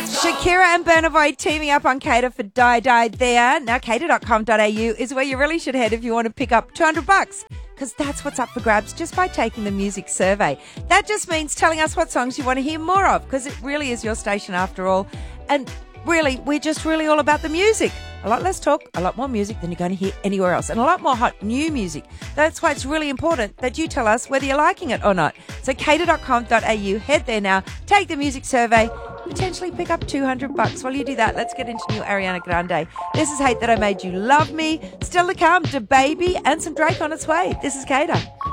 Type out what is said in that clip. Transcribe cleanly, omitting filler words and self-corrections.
Shakira and Burna Boy teaming up on Cater for Die Die there. Now, cater.com.au is where you really should head if you want to pick up $200, because that's what's up for grabs just by taking the music survey. That just means telling us what songs you want to hear more of, because it really is your station after all. And really, we're just really all about the music. A lot less talk, a lot more music than you're going to hear anywhere else, and a lot more hot new music. That's why it's really important that you tell us whether you're liking it or not. So cater.com.au, head there now, take the music survey, potentially pick up $200. While you do that, let's get into new Ariana Grande. This is Hate That I Made You Love Me. Still to come, DaBaby and some Drake on its way. This is Cater.